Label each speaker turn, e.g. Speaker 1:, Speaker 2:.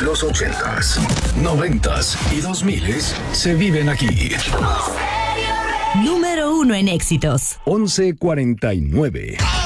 Speaker 1: Los 80s, 90s y 2000s se viven aquí.
Speaker 2: Número 1 en éxitos.
Speaker 1: 1149.